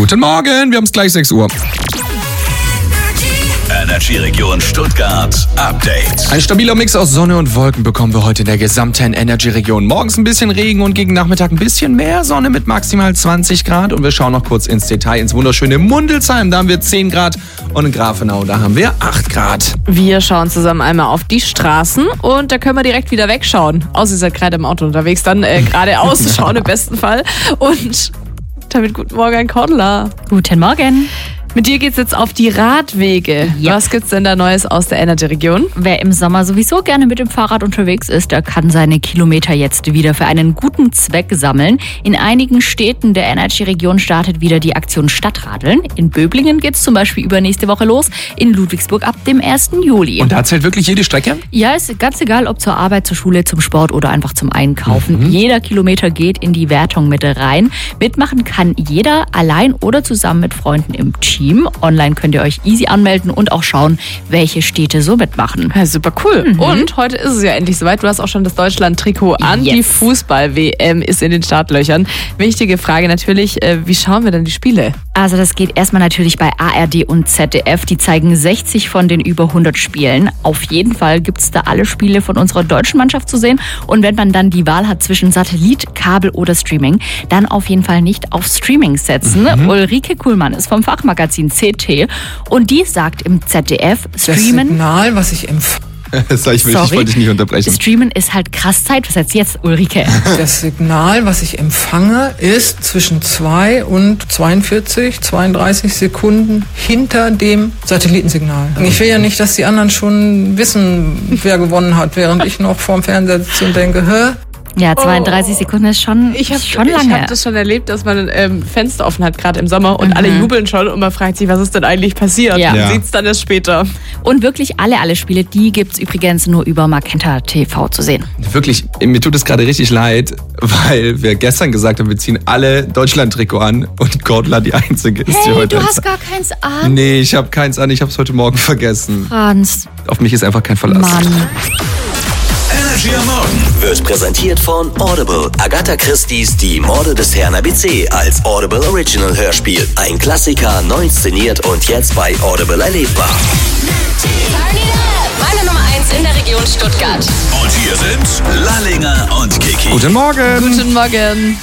Guten Morgen, wir haben es gleich 6 Uhr. Energy Region Stuttgart Update. Ein stabiler Mix aus Sonne und Wolken bekommen wir heute in der gesamten Energy Region. Morgens ein bisschen Regen und gegen Nachmittag ein bisschen mehr Sonne mit maximal 20 Grad. Und wir schauen noch kurz ins Detail, ins wunderschöne Mundelsheim. Da haben wir 10 Grad und in Grafenau, da haben wir 8 Grad. Wir schauen zusammen einmal auf die Straßen und da können wir direkt wieder wegschauen. Außer ihr seid gerade im Auto unterwegs, dann geradeaus schauen im besten Fall. Und damit guten Morgen, Cordula. Guten Morgen. Mit dir geht's jetzt auf die Radwege. Ja. Was gibt's denn da Neues aus der Energy-Region? Wer im Sommer sowieso gerne mit dem Fahrrad unterwegs ist, der kann seine Kilometer jetzt wieder für einen guten Zweck sammeln. In einigen Städten der Energy-Region startet wieder die Aktion Stadtradeln. In Böblingen geht's zum Beispiel übernächste Woche los, in Ludwigsburg ab dem 1. Juli. Und da zählt wirklich jede Strecke? Ja, ist ganz egal, ob zur Arbeit, zur Schule, zum Sport oder einfach zum Einkaufen. Jeder Kilometer geht in die Wertung mit rein. Mitmachen kann jeder, allein oder zusammen mit Freunden im Team. Online könnt ihr euch easy anmelden und auch schauen, welche Städte so mitmachen. Ja, super cool. Und heute ist es ja endlich soweit. Du hast auch schon das Deutschland-Trikot an. Yes. Die Fußball-WM ist in den Startlöchern. Wichtige Frage natürlich, wie schauen wir denn die Spiele? Also das geht erstmal natürlich bei ARD und ZDF. Die zeigen 60 von den über 100 Spielen. Auf jeden Fall gibt es da alle Spiele von unserer deutschen Mannschaft zu sehen. Und wenn man dann die Wahl hat zwischen Satellit, Kabel oder Streaming, dann auf jeden Fall nicht auf Streaming setzen. Ulrike Kuhlmann ist vom Fachmagazin CT und die sagt im ZDF, Streamen... Das Signal, was ich Ich wollte dich nicht unterbrechen. Streamen ist halt krass zeitversetzt. Jetzt, Ulrike. Das Signal, was ich empfange, ist zwischen 2 und 42, 32 Sekunden hinter dem Satellitensignal. Ich will ja nicht, dass die anderen schon wissen, wer gewonnen hat, während ich noch vorm Fernseher sitze und denke, Ja, 32 Sekunden ist schon lange. Ich habe das schon erlebt, dass man ein Fenster offen hat, gerade im Sommer, und alle jubeln schon und man fragt sich, was ist denn eigentlich passiert? Ja. Man sieht's dann erst später. Und wirklich alle Spiele, die gibt's übrigens nur über Magenta TV zu sehen. Wirklich, mir tut es gerade richtig leid, weil wir gestern gesagt haben, wir ziehen alle Deutschland-Trikot an und Cordula die Einzige ist, die heute... du hast gar keins an. Nee, ich habe keins an, ich habe es heute Morgen vergessen. Franz, Auf mich ist einfach kein Verlass. Mann. Energy am Morgen wird präsentiert von Audible. Agatha Christie's Die Morde des Herrn ABC als Audible Original Hörspiel. Ein Klassiker, neu inszeniert und jetzt bei Audible erlebbar. Meine Nummer 1 in der Region Stuttgart. Und hier sind Lallinger und Kiki. Guten Morgen. Guten Morgen.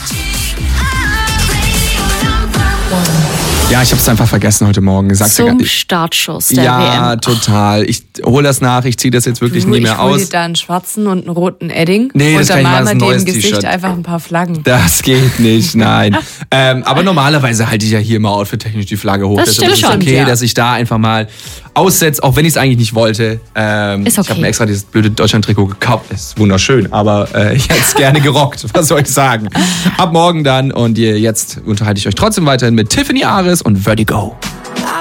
Ja, ich habe es einfach vergessen heute Morgen. Sag's dir Zum gar- Startschuss der Ja, WM. total. Ich hole das nach, ich ziehe das jetzt wirklich nie mehr Ich hole dir aus. da einen schwarzen und einen roten Edding. Nee, das und kann dann ich mal malen als wir dir neues im Gesicht T-Shirt. einfach ein paar Flaggen. Das geht nicht, nein. Aber normalerweise halte ich ja hier immer outfit-technisch die Flagge hoch. Das Deshalb stimmt ist es schon, okay, ja. dass ich da einfach mal aussetze, auch wenn ich es eigentlich nicht wollte. Ist okay. Ich habe mir extra dieses blöde Deutschland-Trikot gekauft. Ist wunderschön, aber ich hätte es gerne gerockt. Was soll ich sagen? Ab morgen dann und jetzt unterhalte ich euch trotzdem weiterhin mit Tiffany Ares und Vertigo.